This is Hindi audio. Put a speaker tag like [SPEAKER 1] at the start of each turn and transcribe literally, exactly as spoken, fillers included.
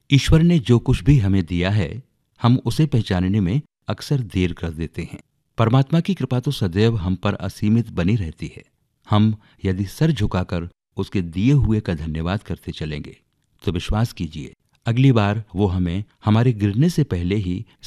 [SPEAKER 1] ईश्वर ने जो कुछ भी हमें दिया है, हम उसे पहचानने में अक्सर देर कर देते हैं। परमात्मा की कृपा तो सदैव हम पर असीमित बनी रहती है। हम यदि सर झुकाकर उसके दिए हुए का धन्यवाद करते चलेंगे तो विश्वास कीजिए, अगली बार वो हमें हमारे गिरने से पहले ही